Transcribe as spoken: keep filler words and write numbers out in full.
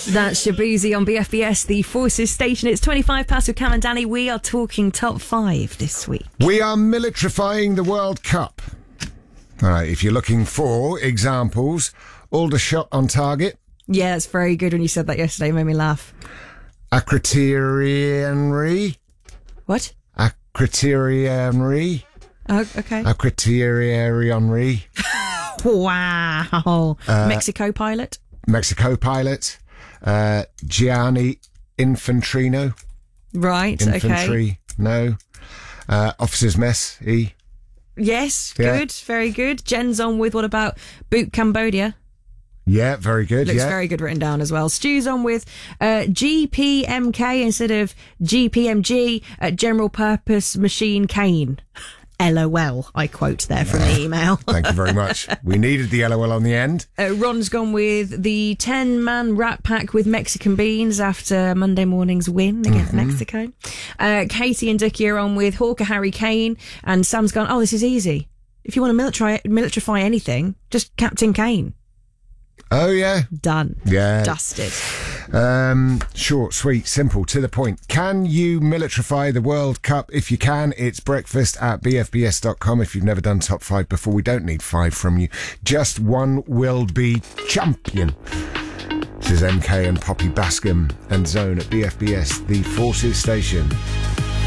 That's Shabuzi on B F B S, the Forces Station. It's twenty-five past with Cam and Danny. We are talking top five this week. We are militarifying the World Cup. All right, if you're looking for examples, Aldershot on target. Yeah, it's very good. When you said that yesterday, it made me laugh. Acriterianry. What? Acriterianry. Oh, okay. Acriterianry. Wow. Uh, Mexico pilot. Mexico pilot. Uh, Gianni Infantrino. Right, Infantry, okay. no. Uh, officers mess, E. Yes, Yeah. good, very good. Jen's on with, what about Boot Cambodia? Yeah, very good. Looks yeah. very good written down as well. Stu's on with uh, G P M K instead of G P M G, uh, General Purpose Machine Cane. LOL, I quote there from the email. Thank you very much. We needed the LOL on the end. Uh, Ron's gone with the ten-man Rat Pack with Mexican beans after Monday morning's win against mm-hmm. Mexico. Uh, Katie and Dookie are on with Hawker Harry Kane, and Sam's gone, oh, this is easy. If you want to military, militarify anything, just Captain Kane. Oh, yeah. Done. Yeah. Dusted. Um, short, sweet, simple, to the point. Can you militarify the World Cup? If you can, it's breakfast at b f b s dot com. If you've never done top five before, we don't need five from you. Just one will be champion. This is M K and Poppy Bascom and Zone at B F B S, the Forces Station.